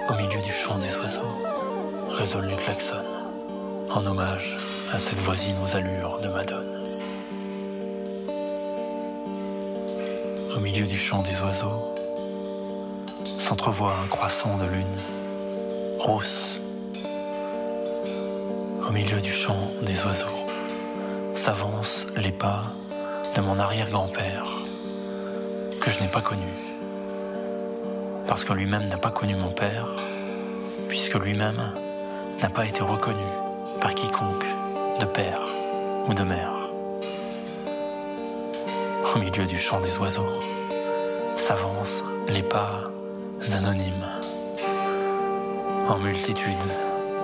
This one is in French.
Au milieu du chant des oiseaux, résonnent les klaxons, en hommage à cette voisine aux allures de Madone. Au milieu du chant des oiseaux, s'entrevoit un croissant de lune, rousse. Au milieu du chant des oiseaux, s'avancent les pas de mon arrière-grand-père, que je n'ai pas connu, parce que lui-même n'a pas connu mon père, puisque lui-même n'a pas été reconnu par quiconque de père ou de mère. Au milieu du chant des oiseaux, s'avancent les pas anonymes, en multitude.